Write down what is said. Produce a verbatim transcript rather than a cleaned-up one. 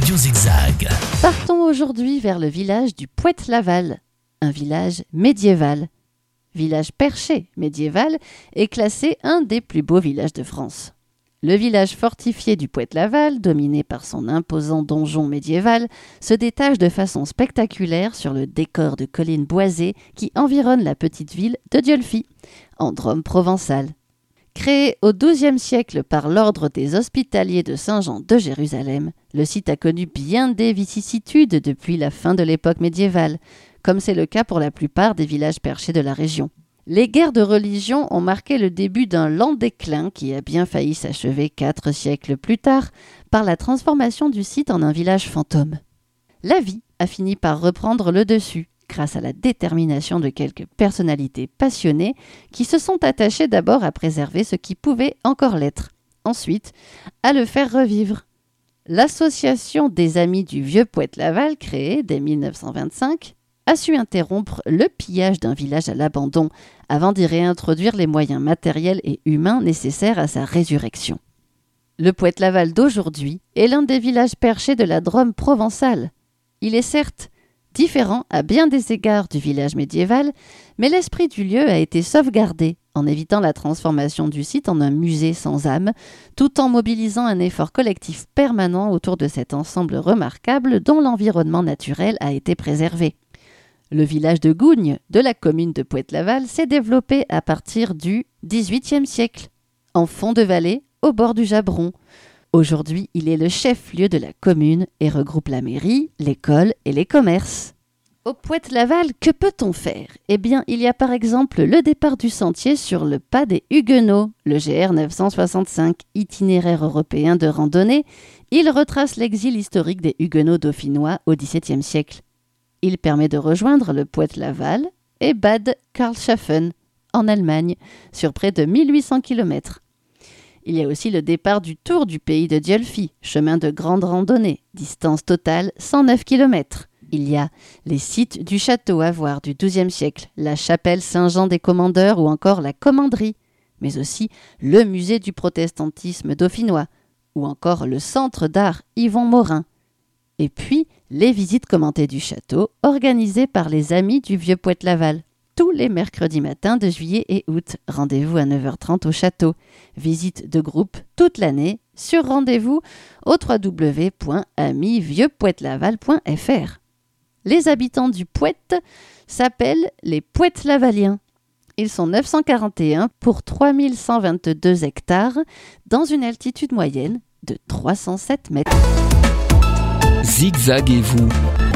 Radio Zigzag. Partons aujourd'hui vers le village du Poët-Laval, un village médiéval. Village perché médiéval est classé un des plus beaux villages de France. Le village fortifié du Poët-Laval, dominé par son imposant donjon médiéval, se détache de façon spectaculaire sur le décor de collines boisées qui environnent la petite ville de Dieulfi, en Drôme provençale. Créé au douzième siècle par l'ordre des Hospitaliers de Saint-Jean de Jérusalem, le site a connu bien des vicissitudes depuis la fin de l'époque médiévale, comme c'est le cas pour la plupart des villages perchés de la région. Les guerres de religion ont marqué le début d'un lent déclin qui a bien failli s'achever quatre siècles plus tard par la transformation du site en un village fantôme. La vie a fini par reprendre le dessus, grâce à la détermination de quelques personnalités passionnées qui se sont attachées d'abord à préserver ce qui pouvait encore l'être, ensuite à le faire revivre. L'association des Amis du Vieux Poët-Laval, créée dès mille neuf cent vingt-cinq, a su interrompre le pillage d'un village à l'abandon avant d'y réintroduire les moyens matériels et humains nécessaires à sa résurrection. Le Poët-Laval d'aujourd'hui est l'un des villages perchés de la Drôme provençale. Il est certes différent à bien des égards du village médiéval, mais l'esprit du lieu a été sauvegardé en évitant la transformation du site en un musée sans âme, tout en mobilisant un effort collectif permanent autour de cet ensemble remarquable dont l'environnement naturel a été préservé. Le village de Gougne, de la commune de Poët-Laval, s'est développé à partir du dix-huitième siècle, en fond de vallée, au bord du Jabron. Aujourd'hui, il est le chef-lieu de la commune et regroupe la mairie, l'école et les commerces. Au Poët-Laval, que peut-on faire ? Eh bien, il y a par exemple le départ du sentier sur le pas des Huguenots, le G R neuf cent soixante-cinq, itinéraire européen de randonnée. Il retrace l'exil historique des Huguenots dauphinois au dix-septième siècle. Il permet de rejoindre le Poët-Laval et Bad Karlshafen, en Allemagne, sur près de mille huit cents kilomètres. Il y a aussi le départ du Tour du pays de Dieulfi, chemin de grande randonnée, distance totale cent neuf kilomètres. Il y a les sites du château à voir du douzième siècle, la chapelle Saint-Jean des Commandeurs ou encore la commanderie, mais aussi le musée du protestantisme dauphinois ou encore le centre d'art Yvon Morin. Et puis, les visites commentées du château organisées par les Amis du Vieux Poët-Laval. Tous les mercredis matins de juillet et août. Rendez-vous à neuf heures trente au château. Visite de groupe toute l'année sur rendez-vous au w w w point amis vieux poët-laval point f r. Les habitants du Poët s'appellent les Poët-Lavaliens. Ils sont neuf cent quarante et un pour trois mille cent vingt-deux hectares dans une altitude moyenne de trois cent sept mètres. Zigzag et vous.